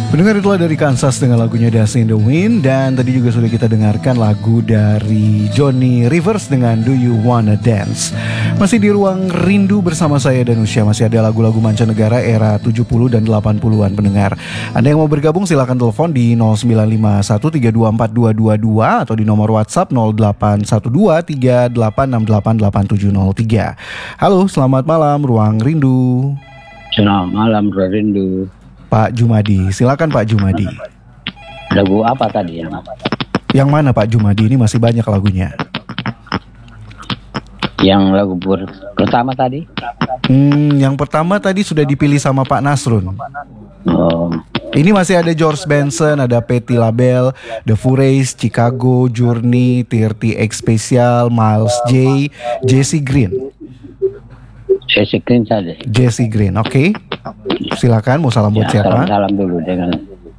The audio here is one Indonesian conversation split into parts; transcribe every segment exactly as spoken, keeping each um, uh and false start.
Pendengar, itulah dari Kansas dengan lagunya Dust in the Wind. Dan tadi juga sudah kita dengarkan lagu dari Johnny Rivers dengan Do You Wanna Dance. Masih di Ruang Rindu bersama saya dan Usia. Masih ada lagu-lagu mancanegara era tujuh puluh dan delapan puluhan pendengar. Anda yang mau bergabung silakan telepon di nol sembilan lima satu tiga dua empat dua dua dua atau di nomor WhatsApp nol delapan satu dua tiga delapan enam delapan delapan tujuh nol tiga. Halo, selamat malam Ruang Rindu. Selamat malam Ruang Rindu. Pak Jumadi, silakan Pak Jumadi. Lagu apa tadi yang apa? Yang mana Pak Jumadi? Ini masih banyak lagunya. Yang lagu ber- pertama tadi? Hmm, yang pertama tadi sudah dipilih sama Pak Nasrun. Oh. Ini masih ada George Benson, ada Patti LaBelle, The Fureys, Chicago, Journey, tiga puluh X Special, Miles J, Jesse Green. Jesse Green saja. Jesse Green, oke. Okay. Silakan, mau salam buat Ya, siapa? Salam dulu dengan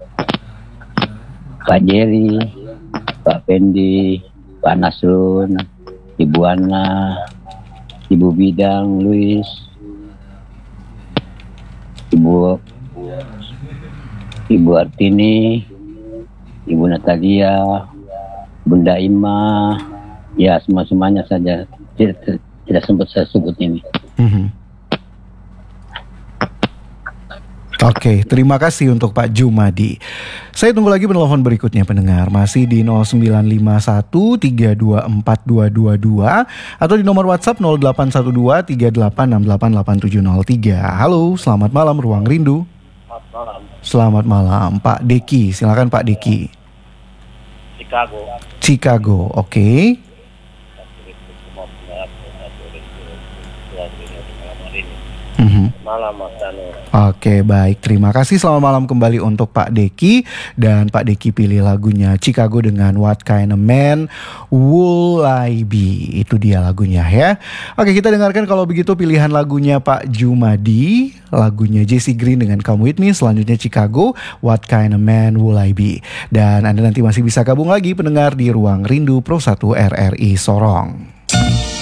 Pak Jerry, Pak Pendi, Pak Nasrun, Ibu Ana, Ibu Bidang, Louis, Ibu Ibu Artini, Ibu Natalia, Bunda Ima, ya semua-semuanya saja. Tidak, tidak sempat saya sebut ini. Mm-hmm. Oke, okay, terima kasih untuk Pak Jumadi. Saya tunggu lagi penelpon berikutnya pendengar. Masih di nol sembilan lima satu tiga dua empat dua dua dua atau di nomor WhatsApp nol delapan satu dua tiga delapan enam delapan delapan tujuh nol tiga. Halo, selamat malam Ruang Rindu. Selamat malam. Selamat malam Pak Deki. Silakan Pak Deki. Chicago. Chicago, oke. Okay. Mm-hmm. Malam Mas Danu. Oke, baik, terima kasih. Selamat malam kembali untuk Pak Deki. Dan Pak Deki pilih lagunya Chicago dengan What Kind of Man Will I Be. Itu dia lagunya ya. Oke, kita dengarkan kalau begitu pilihan lagunya Pak Jumadi, lagunya Jesse Green dengan Come With Me. Selanjutnya Chicago, What Kind of Man Will I Be. Dan Anda nanti masih bisa gabung lagi pendengar di Ruang Rindu Pro satu R R I Sorong.